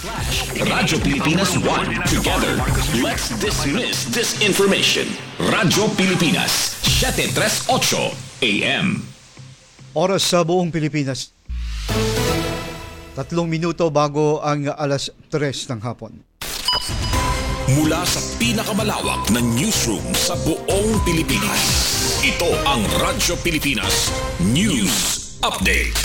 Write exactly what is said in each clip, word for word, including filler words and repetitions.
Radyo Pilipinas One. Together, let's dismiss disinformation. Radyo Pilipinas, seven thirty-eight A M. Oras sa buong Pilipinas. Tatlong minuto bago ang alas tres ng hapon. Mula sa pinakamalawak na newsroom sa buong Pilipinas. Ito ang Radyo Pilipinas News Update.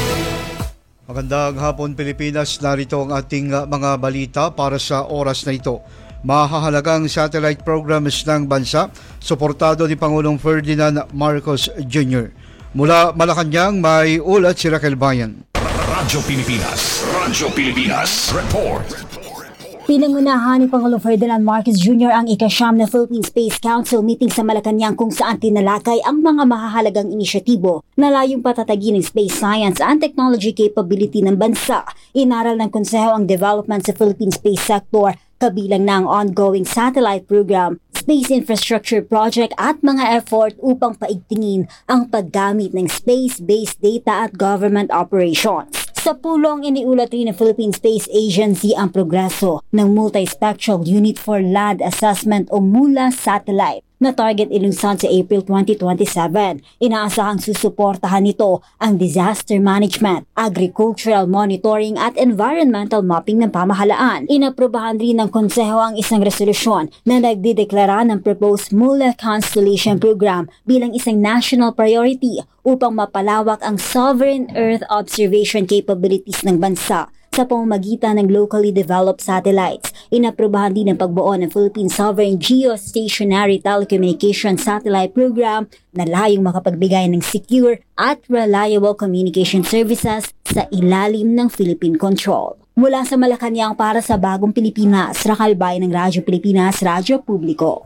Magandang hapon Pilipinas, narito ang ating mga balita para sa oras na ito. Mahahalagang satellite programs ng bansa, suportado ni Pangulong Ferdinand Marcos Junior Mula Malacanang, may ulat si Raquel Bayan. Radyo Pilipinas, Radyo Pilipinas Report. Pinangunahan ni Pangulong Ferdinand Marcos Junior ang ikasyam na Philippine Space Council meeting sa Malacanang kung saan tinalakay ang mga mahahalagang inisyatibo na layong patatagin ng space science and technology capability ng bansa. Inaral ng Konseho ang development sa Philippine space sector, kabilang na ang ongoing satellite program, space infrastructure project at mga effort upang paigtingin ang paggamit ng space-based data at government operations. Sa pulong, iniulat rin ng Philippine Space Agency ang progreso ng Multispectral Unit for Land Assessment o MULA satellite na target ilunsad sa April twenty twenty-seven. Inaasahang susuportahan nito ang disaster management, agricultural monitoring at environmental mapping ng pamahalaan. Inaprubahan rin ng Konseho ang isang resolusyon na nagdideklara ng proposed MULA Constellation Program bilang isang national priority upang mapalawak ang sovereign Earth observation capabilities ng bansa sa pamamagitan ng locally developed satellites. Inaprubahan din ang pagbuo ng Philippine Sovereign Geostationary Telecommunication Satellite Program na layong makapagbigay ng secure at reliable communication services sa ilalim ng Philippine control. Mula sa Malacanang para sa Bagong Pilipinas, Raquel Bayan ng Radyo Pilipinas, Radyo Publiko.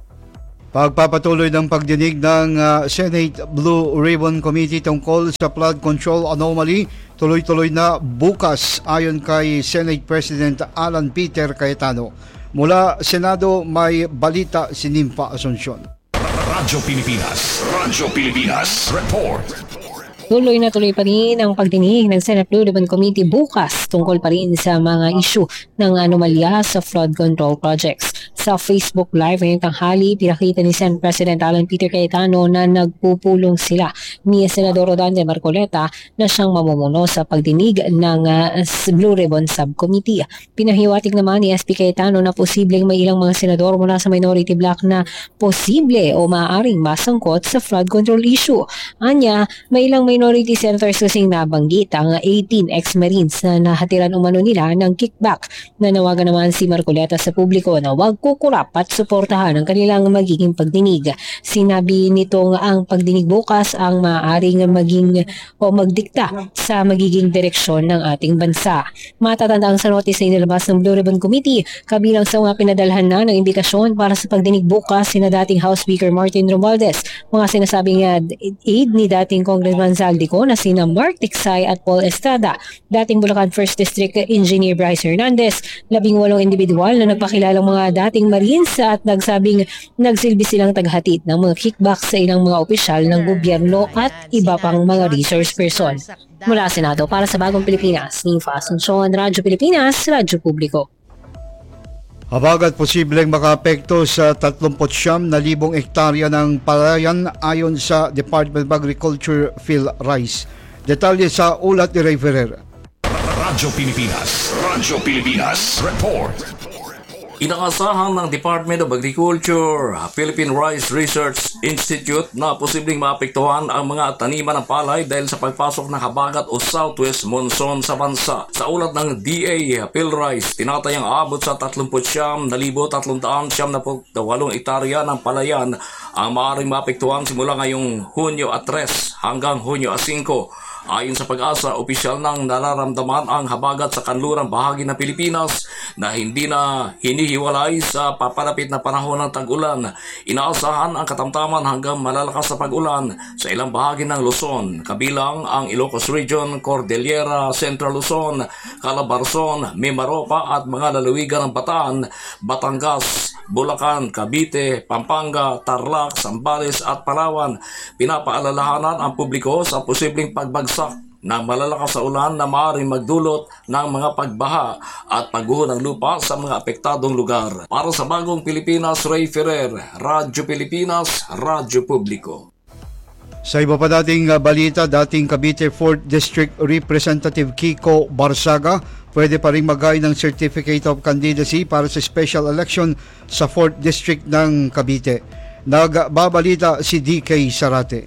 Pagpapatuloy ng pagdinig ng uh, Senate Blue Ribbon Committee tungkol sa flood control anomaly, tuloy-tuloy na bukas ayon kay Senate President Alan Peter Cayetano. Mula Senado, may balita si Nimpa Asuncion. Radyo Pilipinas, Radyo Pilipinas Report. Tuloy na tuloy pa rin ang pagdinig ng Senate Blue Ribbon Committee bukas tungkol pa rin sa mga issue ng anomalya sa flood control projects. Sa Facebook Live ngayong tanghali, pinakita ni Senate President Alan Peter Cayetano na nagpupulong sila ni Senador Rodante Marcoleta na siyang mamumuno sa pagdinig ng uh, Blue Ribbon Subcommittee. Pinahiwatig naman ni S P Cayetano na posibleng may ilang mga senador mula sa minority bloc na posible o maaaring masangkot sa flood control issue. Anya, may ilang minority senators kasing nabanggit ang eighteen ex-marines na nahatiran umano nila ng kickback. Nanawagan naman si Marcoleta sa publiko na huwag kukurap at suportahan ang kanilang magiging pagdinig. Sinabi nitong ang pagdinig bukas ang maaaring maging o magdikta sa magiging direksyon ng ating bansa. Matatandaan sa notice na inilabas ng Blue Ribbon Committee, kabilang sa mga pinadalhan na ng imbitasyon para sa pagdinig bukas sina dating House Speaker Martin Romualdez, mga sinasabing uh, aid ni dating Congressman Zaldico na sina Mark Tiksay at Paul Estrada, dating Bulacan First District Engineer Bryce Hernandez, labing walong individual na nagpakilalang mga dating Marines at nagsabing nagsilbi silang taghatid ng mga kickback sa ilang mga opisyal ng gobyerno at iba pang mga resource person. Mula Senado para sa Bagong Pilipinas, Nifa Asuncion, Radyo Pilipinas, Radyo Publiko. Habag at posibleng makaapekto sa thirty-nine thousand hektarya ng palayan ayon sa Department of Agriculture Phil Rice. Detalye sa ulat ni Ray Ferrer. Radyo Pilipinas, Radyo Pilipinas Report. Inaasahan ng Department of Agriculture, Philippine Rice Research Institute na posibleng maapektuhan ang mga taniman ng palay dahil sa pagpasok ng habagat o southwest monsoon sa bansa. Sa ulat ng D A, Phil Rice, tinatayang aabot sa thirty-nine thousand ninety-eight hektarya ng palayan ang maaaring maapektuhan simula ngayong Hunyo at three hanggang Hunyo at five. Ayon sa Pag-asa, opisyal nang nararamdaman ang habagat sa kanlurang bahagi ng Pilipinas na hindi na hinihiwalay sa papalapit na panahon ng tag-ulan. Inaasahan ang katamtaman hanggang malalakas na pag-ulan sa ilang bahagi ng Luzon, kabilang ang Ilocos Region, Cordillera, Central Luzon, Calabarzon, Mimaropa at mga lalawigan ng Bataan, Batangas, Bulacan, Cavite, Pampanga, Tarlac, Zambales at Palawan. Pinapaalalahanan ang publiko sa posibleng pagbagsak ng malalakas na ulan na maaaring magdulot ng mga pagbaha at pagguho ng lupa sa mga apektadong lugar. Para sa Bagong Pilipinas, Ray Ferrer, Radyo Pilipinas, Radyo Publiko. Sa iba pa dating uh, balita, dating Cavite fourth District Representative Kiko Barsaga pwede pa rin mag-hain ng Certificate of Candidacy para sa special election sa fourth District ng Cavite. Nagbabalita si D K Sarate.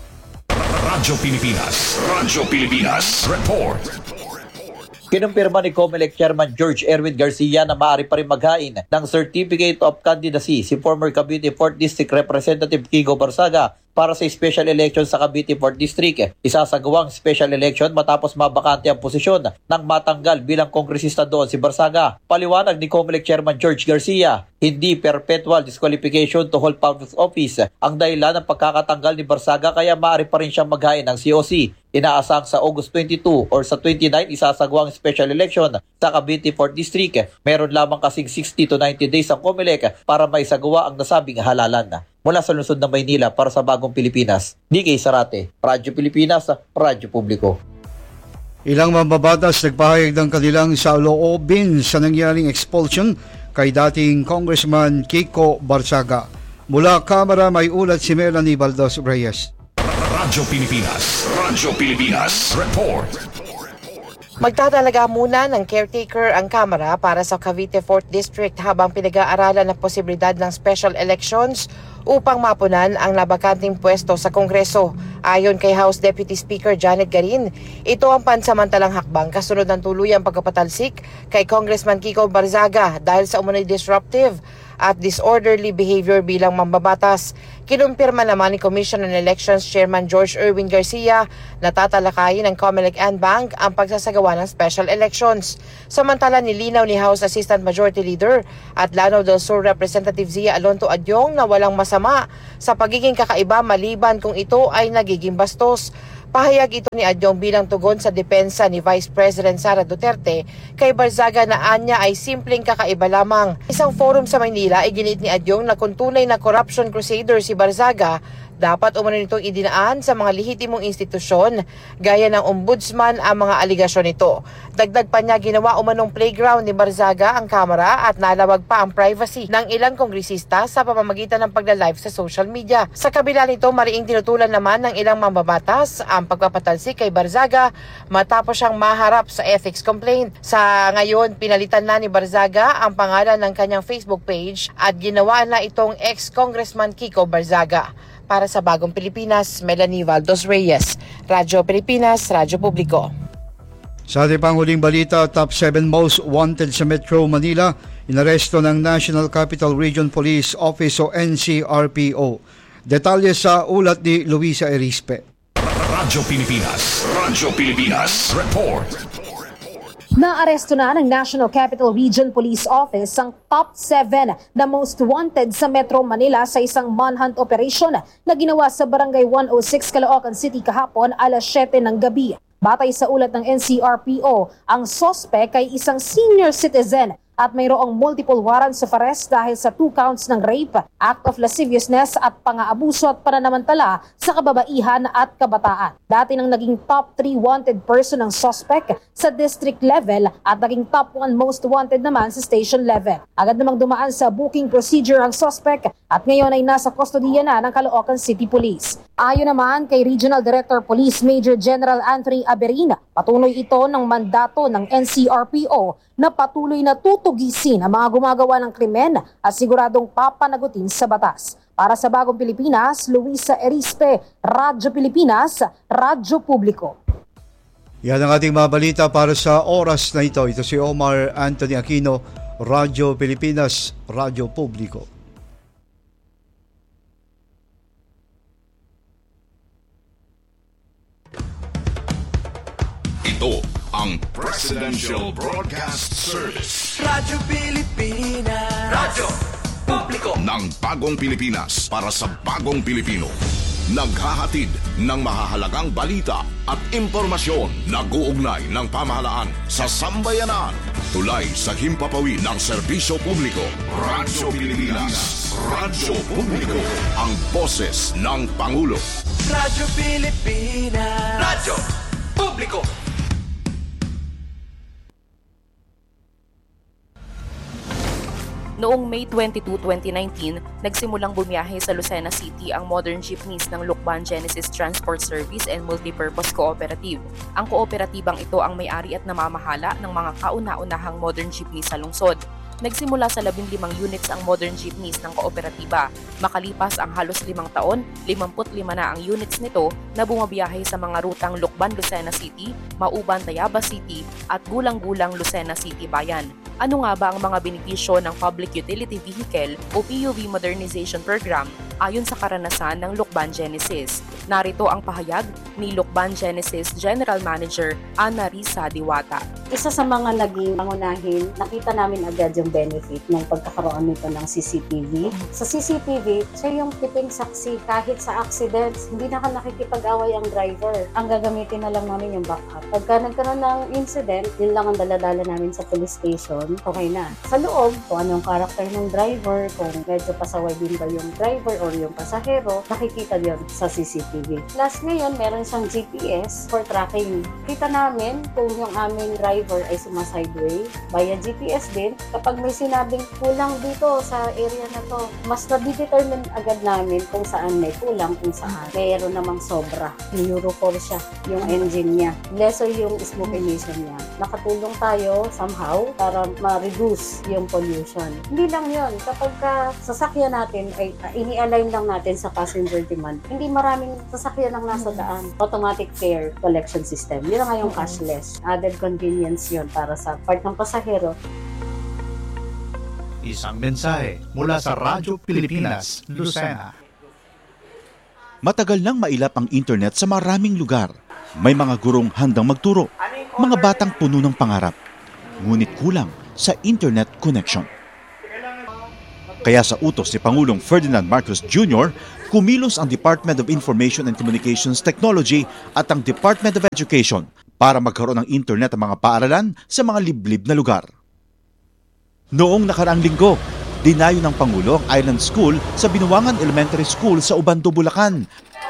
Radyo Pilipinas, Radyo Pilipinas, Report. Kinumpirma ni COMELEC Chairman George Erwin Garcia na maaari pa rin maghain ng Certificate of Candidacy si former Cavite fourth District Representative Kiko Barsaga para sa special election sa Cavite fourth District. Isasagawang special election matapos mabakante ang posisyon ng matanggal bilang kongresista doon si Barsaga. Paliwanag ni COMELEC Chairman George Garcia, hindi perpetual disqualification to hold public office ang dahilan ng pagkakatanggal ni Barsaga kaya maaari pa rin siyang maghain ng C O C. Inaasang sa August twenty-two or sa twenty-nine isasagawang special election sa Cavite fourth District. Meron lamang kasing sixty to ninety days ang COMELEC para maisagawa ang nasabing halalan. Mula sa lungsod ng Maynila para sa Bagong Pilipinas, D K Sarate, Radyo Pilipinas, Radyo Publiko. Ilang mambabatas nagpahayag ng kanilang saloobin sa nangyaring expulsion kay dating Congressman Kiko Barsaga. Mula Kamara may ulat si Melanie Baldos Reyes. Radyo Pilipinas, Radyo Pilipinas, Report. Magtatalaga muna ng caretaker ang Kamara para sa Cavite fourth District habang pinag-aaralan ang posibilidad ng special elections upang mapunan ang nabakanting pwesto sa Kongreso. Ayon kay House Deputy Speaker Janet Garin, ito ang pansamantalang hakbang kasunod ng tuluyang pagkapatalsik kay Congressman Kiko Barsaga dahil sa umunoy disruptive at disorderly behavior bilang mambabatas. Kinumpirma naman ni Commission on Elections Chairman George Erwin Garcia na tatalakayin ng COMELEC and Bank ang pagsasagawa ng special elections. Samantala nilinaw ni House Assistant Majority Leader at Lanao del Sur Representative Zia Alonto Adyong na walang masama sa pagiging kakaiba maliban kung ito ay nagiging bastos. Pahayag ito ni Adyong bilang tugon sa depensa ni Vice President Sara Duterte kay Barsaga na anya ay simpleng kakaiba lamang. Isang forum sa Maynila ay ginit ni Adyong na kung tunay na corruption crusader si Barsaga, dapat umano nitong idinaan sa mga lehitimong institusyon gaya ng ombudsman ang mga aligasyon nito. Dagdag pa niya, ginawa umanong playground ni Barsaga ang Kamara at nalawag pa ang privacy ng ilang kongresista sa pamamagitan ng pagla-live sa social media. Sa kabila nito, mariing tinutulan naman ng ilang mambabatas ang pagpapatalsik kay Barsaga matapos siyang maharap sa ethics complaint. Sa ngayon, pinalitan na ni Barsaga ang pangalan ng kanyang Facebook page at ginawa na itong ex-Congressman Kiko Barsaga. Para sa Bagong Pilipinas, Melanie Baldos Reyes, Radyo Pilipinas, Radyo Publiko. Sa ating panghuling balita, top seven most wanted sa Metro Manila, inaresto ng National Capital Region Police Office o N C R P O. Detalye sa ulat ni Luisa Erispe. Radyo Pilipinas, Radyo Pilipinas, Report. Naaresto na ng National Capital Region Police Office ang top seven na most wanted sa Metro Manila sa isang manhunt operation na ginawa sa Barangay one oh six, Caloocan City kahapon alas siyete ng gabi. Batay sa ulat ng N C R P O, ang suspect ay isang senior citizen at mayroong multiple warrants of arrest dahil sa two counts ng rape, act of lasciviousness at pang-aabuso at pananamantala sa kababaihan at kabataan. Dati nang naging top three wanted person ang suspect sa district level at naging top one most wanted naman sa station level. Agad namang dumaan sa booking procedure ang suspect at ngayon ay nasa kustodiya na ng Caloocan City Police. Ayon naman kay Regional Director Police Major General Anthony Aberina, patuloy ito ng mandato ng N C R P O na patuloy na tutugisin ang mga gumagawa ng krimen at siguradong papanagutin sa batas. Para sa Bagong Pilipinas, Luisa Erispe, Radyo Pilipinas, Radyo Publiko. Yan ang ating mga balita para sa oras na ito. Ito si Omar Anthony Aquino, Radyo Pilipinas, Radyo Publiko. Ito ang Presidential Broadcast Service. Radyo Pilipinas. Radyo Publiko. Ng bagong Pilipinas para sa bagong Pilipino. Naghahatid ng mahahalagang balita at impormasyon na guugnay ng pamahalaan sa sambayanan. Tulay sa himpapawid ng serbisyo publiko. Radyo Pilipinas. Radyo Publiko. Ang boses ng Pangulo. Radyo Pilipinas. Radyo publiko. Noong May twenty-second, twenty nineteen, nagsimulang bumiyahe sa Lucena City ang modern jeepneys ng Lucban Genesis Transport Service and Multipurpose Cooperative. Ang kooperatibang ito ang may-ari at namamahala ng mga kauna-unahang modern jeepneys sa lungsod. Nagsimula sa labing limang units ang modern jeepneys ng kooperatiba. Makalipas ang halos limang taon, limampu't lima na ang units nito na bumabiyahe sa mga rutang Lucban Lucena City, Mauban Tayabas City at Gulang-Gulang Lucena City Bayan. Ano nga ba ang mga benepisyo ng Public Utility Vehicle o P U V Modernization Program ayon sa karanasan ng Lucban Genesis? Narito ang pahayag ni Lucban Genesis General Manager Ana Risa Diwata. Isa sa mga naging pangunahin, nakita namin agad yung benefit ng pagkakaroon nito ng C C T V. Sa C C T V, siya yung tiping saksi kahit sa accidents, hindi na ka nakikipag-away ang driver. Ang gagamitin na lang namin yung backup. Pagka nagkaroon ng incident, yun lang ang daladala namin sa police station, okay na. Sa loob, kung anong karakter ng driver, kung medyo pasaway din ba yung driver or yung pasahero, nakikita yun sa C C T V. Plus ngayon, meron siyang G P S for tracking. Kita namin kung yung aming driver ay sumasideways via G P S din. Kapag may sinabing kulang dito sa area na to, mas na-determine agad namin kung saan may kulang, kung saan mayroon namang sobra. Euro four siya, yung engine niya. Lesser yung smoke emission niya. Nakatulong tayo somehow para ma-reduce yung pollution. Hindi lang yun. Kapag ka sasakyan natin, ay uh, ini-align lang natin sa passenger demand, hindi maraming sasakyan ang nasa daan. Automatic fare collection system. Yun nga yung cashless. Added convenience yun para sa part ng pasahero. Isang mensahe mula sa Radyo Pilipinas, Lucena. Matagal nang mailap ang internet sa maraming lugar. May mga gurong handang magturo, mga batang puno ng pangarap, ngunit kulang sa internet connection. Kaya sa utos ni Pangulong Ferdinand Marcos Junior, kumilos ang Department of Information and Communications Technology at ang Department of Education para magkaroon ng internet ang mga paaralan sa mga liblib na lugar. Noong nakaraang linggo, dinayo ng Pangulo ang Island School sa Binuangan Elementary School sa Ubando, Bulacan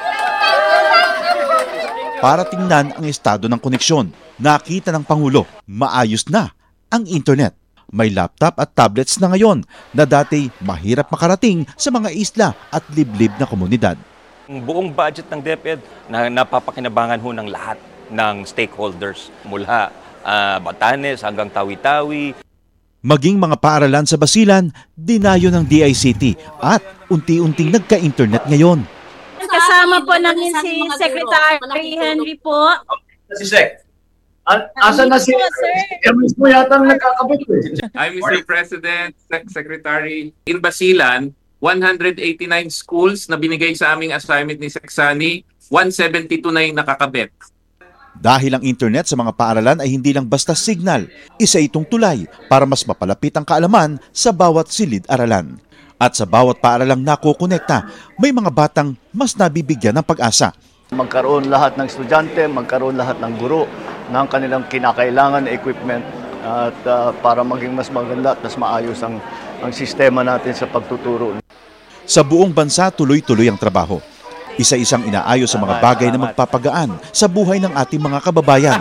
para tingnan ang estado ng koneksyon. Nakita ng Pangulo, maayos na ang internet. May laptop at tablets na ngayon na dati mahirap makarating sa mga isla at liblib na komunidad. Ang buong budget ng DepEd na napapakinabangan ho ng lahat ng stakeholders mula uh, Batanes hanggang Tawi-Tawi. Maging mga paaralan sa Basilan, dinayo ng D I C T at unti-unting nagka-internet ngayon. Kasama po namin si Secretary Henry po. Si Sec. Asan na si Hermes mo yata nagkakabit eh. I'm Mister President, Sec Secretary. In Basilan, one hundred eighty-nine schools na binigay sa aming assignment ni Seksani, one seventy-two na yung nakakabit. Dahil ang internet sa mga paaralan ay hindi lang basta signal, isa itong tulay para mas mapalapit ang kaalaman sa bawat silid-aralan. At sa bawat paaralang nakokonekta, may mga batang mas nabibigyan ng pag-asa. Magkaroon lahat ng estudyante, magkaroon lahat ng guro ng kanilang kinakailangan na equipment at uh, para maging mas maganda at mas maayos ang, ang sistema natin sa pagtuturo. Sa buong bansa, tuloy-tuloy ang trabaho. Isa-isang inaayos sa mga bagay na magpapagaan sa buhay ng ating mga kababayan.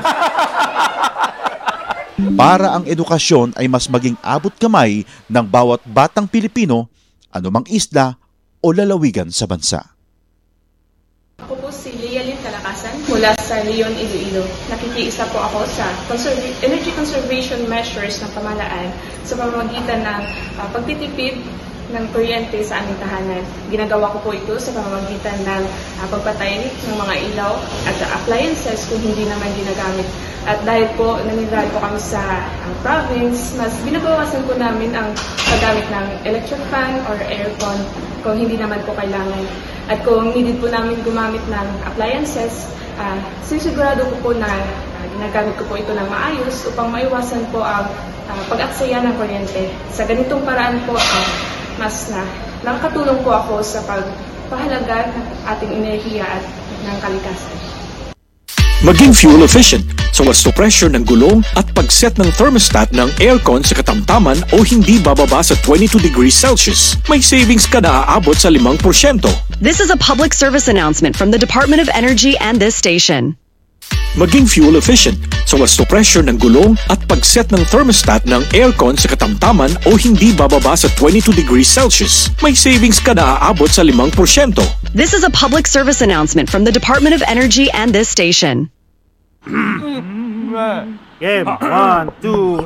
Para ang edukasyon ay mas maging abot kamay ng bawat batang Pilipino, anumang isla o lalawigan sa bansa. Ako po si Lealyn Kalakasan mula sa Leon, Iloilo. Nakikiisa po ako sa conserv- energy conservation measures ng pamahalaan sa pamamagitan ng uh, pagtitipid ng kuryente sa aming tahanan. Ginagawa ko po ito sa pamamagitan ng uh, pagpatay ng mga ilaw at uh, appliances kung hindi naman ginagamit. At dahil po nanirahan po kami sa uh, province, mas binabawasan po namin ang paggamit ng electric fan or aircon kung hindi naman po kailangan. At kung needed po namin gumamit ng appliances, uh, sisigurado ko po na uh, ginagamit ko po ito ng maayos upang maiwasan po ang uh, pag-aksaya ng kuryente. Sa ganitong paraan po, uh, mas na nakakatulong po ako sa pagpahalaga ng ating enerhiya at ng kalikasan. Maging fuel efficient sa wasto pressure ng gulong at pag-set ng thermostat ng aircon sa katamtaman o hindi bababa sa twenty-two degrees Celsius. May savings ka na aabot sa limang porsyento. This is a public service announcement from the Department of Energy and this station. maging fuel efficient sa wasto pressure ng gulong at pag-set ng thermostat ng aircon sa katamtaman o hindi bababa sa twenty-two degrees Celsius. May savings ka na aabot sa limang porsyento. This is a public service announcement from the Department of Energy and this station. Game, one, two,